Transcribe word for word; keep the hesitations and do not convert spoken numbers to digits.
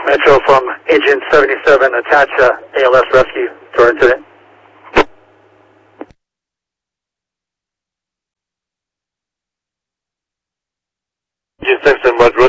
Metro from Agent seventy-seven, attach uh, A L S rescue to our incident. Agent six and was